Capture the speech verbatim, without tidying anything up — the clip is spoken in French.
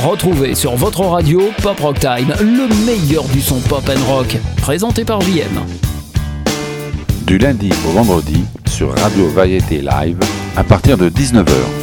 Retrouvez sur votre radio Pop Rock Time, le meilleur du son pop and rock, présenté par J M. Du lundi au vendredi sur Radio Variété Live à partir de dix-neuf heures.